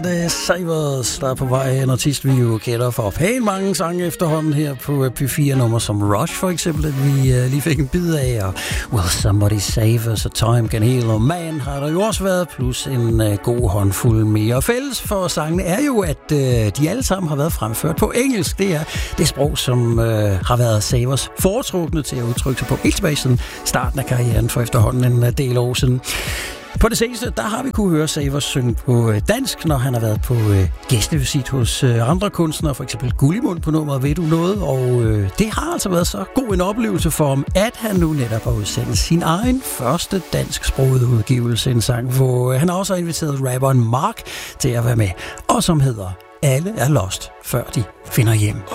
Savers, der er på vej, en artist, vi jo kender for pænt mange sange efterhånden her på P4-nummer som Rush for eksempel, at vi lige fik en bid af, og Will Somebody Save Us, og Time Can Heal, og Man har der jo også været, plus en god håndfuld mere. Fælles for sangene er jo, at de alle sammen har været fremført på engelsk. Det er det sprog, som har været Savers foretrukne til at udtrykke sig på helt tilbage siden starten af karrieren for efterhånden en del år siden. På det seneste, der har vi kunne høre Savers synge på dansk, når han har været på gæstevisit hos andre kunstnere, for eksempel Gullimund på nummeret Ved du noget, og det har altså været så god en oplevelse for ham, at han nu netop har udsendt sin egen første dansksprogede udgivelse, en sang, hvor han også har inviteret rapperen Mark til at være med, og som hedder Alle er lost, før de finder hjem.